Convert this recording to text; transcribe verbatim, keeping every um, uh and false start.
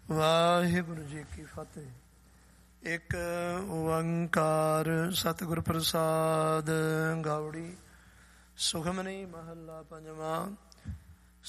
ਵਾਹਿਗੁਰੂ ਜੀ ਕੀ ਫਤਿਹ। ਇੱਕ ਓੰਕਾਰ ਸਤਿਗੁਰ ਪ੍ਰਸਾਦ। ਗਾਉੜੀ ਸੁਖਮਨੀ ਮਹੱਲਾ ਪੰਜਵਾਂ।